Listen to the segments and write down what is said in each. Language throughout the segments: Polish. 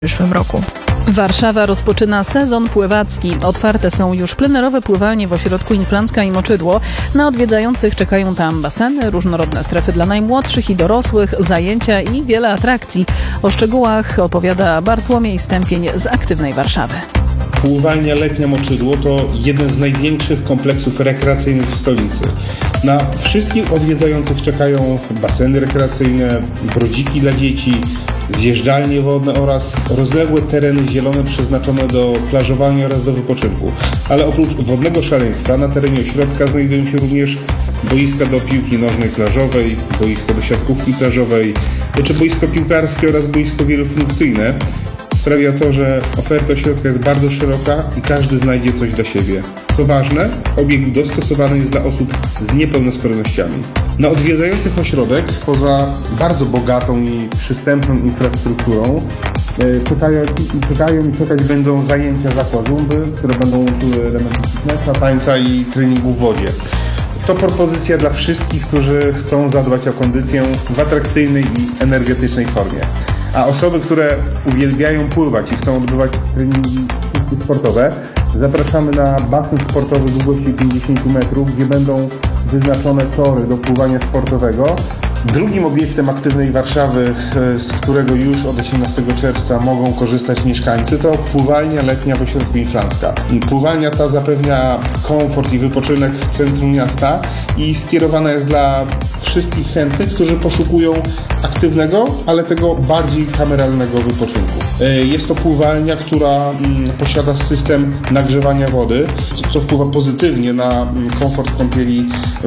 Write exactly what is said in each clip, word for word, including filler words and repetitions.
w przyszłym roku. Warszawa rozpoczyna sezon pływacki. Otwarte są już plenerowe pływalnie w ośrodku Inflancka i Moczydło. Na odwiedzających czekają tam baseny, różnorodne strefy dla najmłodszych i dorosłych, zajęcia i wiele atrakcji. O szczegółach opowiada Bartłomiej Stępień z Aktywnej Warszawy. Pływalnia letnia Moczydło to jeden z największych kompleksów rekreacyjnych w stolicy. Na wszystkich odwiedzających czekają baseny rekreacyjne, brodziki dla dzieci, zjeżdżalnie wodne oraz rozległe tereny zielone przeznaczone do plażowania oraz do wypoczynku. Ale oprócz wodnego szaleństwa na terenie ośrodka znajdują się również boiska do piłki nożnej plażowej, boisko do siatkówki plażowej, czy boisko piłkarskie oraz boisko wielofunkcyjne. Sprawia to, że oferta ośrodka jest bardzo szeroka i każdy znajdzie coś dla siebie. Co ważne, obiekt dostosowany jest dla osób z niepełnosprawnościami. Na odwiedzających ośrodek, poza bardzo bogatą i przystępną infrastrukturą, czekają, czekają i czekać będą zajęcia z aquazumby, które będą łączyły elementy fitnessa, tańca i treningu w wodzie. To propozycja dla wszystkich, którzy chcą zadbać o kondycję w atrakcyjnej i energetycznej formie. A osoby, które uwielbiają pływać i chcą odbywać treningi sportowe, zapraszamy na basen sportowy długości pięćdziesiąt metrów, gdzie będą wyznaczone tory do pływania sportowego. Drugim obiektem Aktywnej Warszawy, z którego już od osiemnastego czerwca mogą korzystać mieszkańcy, to pływalnia letnia w ośrodku Inflancka. Pływalnia ta zapewnia komfort i wypoczynek w centrum miasta i skierowana jest dla wszystkich chętnych, którzy poszukują aktywnego, ale tego bardziej kameralnego wypoczynku. Jest to pływalnia, która posiada system nagrzewania wody, co wpływa pozytywnie na komfort kąpieli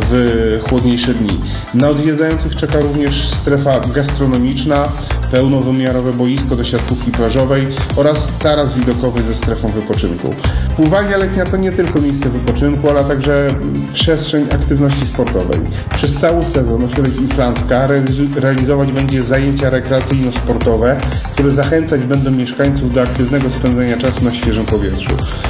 w chłodniejsze dni. Na odwiedzających czeka również strefa gastronomiczna, pełnowymiarowe boisko do siatkówki plażowej oraz taras widokowy ze strefą wypoczynku. Pływalnia letnia to nie tylko miejsce wypoczynku, ale także przestrzeń aktywności sportowej. Przez cały sezon ośrodek Inflancka realizować będzie zajęcia rekreacyjno-sportowe, które zachęcać będą mieszkańców do aktywnego spędzania czasu na świeżym powietrzu.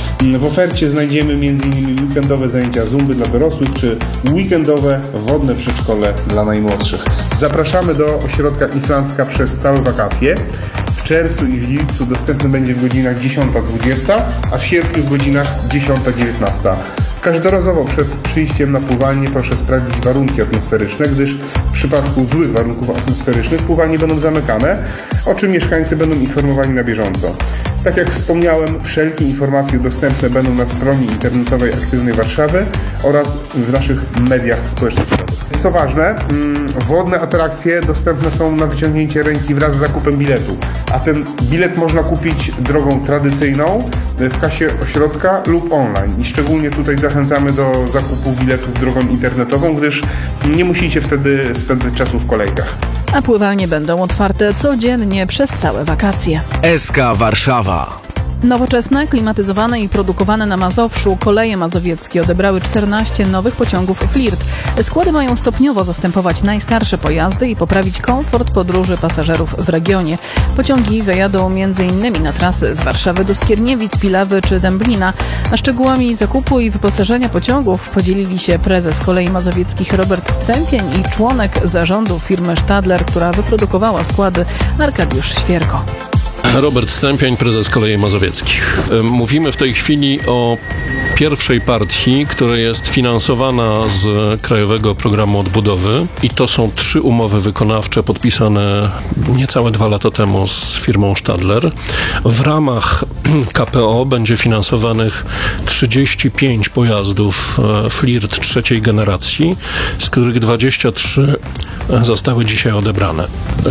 W ofercie znajdziemy między innymi weekendowe zajęcia zumby dla dorosłych czy weekendowe wodne przedszkole dla najmłodszych. Zapraszamy do ośrodka Inflancka przez całe wakacje. W czerwcu i w lipcu dostępny będzie w godzinach dziesiąta dwudziesta, a w sierpniu w godzinach dziesiąta dziewiętnasta. Każdorazowo przed przyjściem na pływalnię proszę sprawdzić warunki atmosferyczne, gdyż w przypadku złych warunków atmosferycznych pływalnie będą zamykane, o czym mieszkańcy będą informowani na bieżąco. Tak jak wspomniałem, wszelkie informacje dostępne będą na stronie internetowej Aktywnej Warszawy oraz w naszych mediach społecznościowych. Co ważne, wodne atrakcje dostępne są na wyciągnięcie ręki wraz z zakupem biletu, a ten bilet można kupić drogą tradycyjną w kasie ośrodka lub online. I szczególnie tutaj zachęcamy do zakupu biletów drogą internetową, gdyż nie musicie wtedy spędzać czasu w kolejkach. A pływalnie będą otwarte codziennie przez całe wakacje. S K Warszawa. Nowoczesne, klimatyzowane i produkowane na Mazowszu koleje mazowieckie odebrały czternaście nowych pociągów Flirt. Składy mają stopniowo zastępować najstarsze pojazdy i poprawić komfort podróży pasażerów w regionie. Pociągi wyjadą między innymi na trasy z Warszawy do Skierniewic, Pilawy czy Dęblina. A szczegółami zakupu i wyposażenia pociągów podzielili się prezes Kolei Mazowieckich Robert Stępień i członek zarządu firmy Stadler, która wyprodukowała składy, Arkadiusz Świerko. Robert Stępień, prezes Kolei Mazowieckich. Mówimy w tej chwili o pierwszej partii, która jest finansowana z Krajowego Programu Odbudowy i to są trzy umowy wykonawcze podpisane niecałe dwa lata temu z firmą Stadler. W ramach K P O będzie finansowanych trzydzieści pięć pojazdów Flirt trzeciej generacji, z których dwadzieścia trzy zostały dzisiaj odebrane.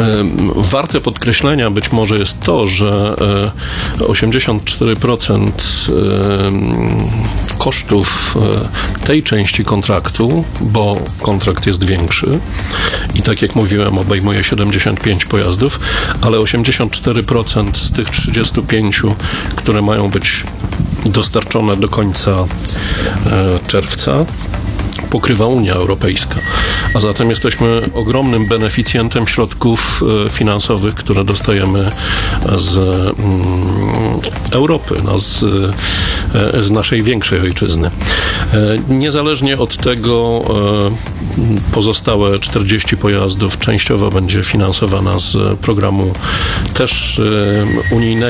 Warte podkreślenia być może jest to, że osiemdziesiąt cztery procent kosztów tej części kontraktu, bo kontrakt jest większy i tak jak mówiłem obejmuje siedemdziesiąt pięć pojazdów, ale osiemdziesiąt cztery procent z tych trzydziestu pięciu, które mają być dostarczone do końca czerwca, pokrywa Unia Europejska, a zatem jesteśmy ogromnym beneficjentem środków finansowych, które dostajemy z Europy, no z, z naszej większej ojczyzny. Niezależnie od tego pozostałe czterdzieści pojazdów częściowo będzie finansowana z programu też unijnego.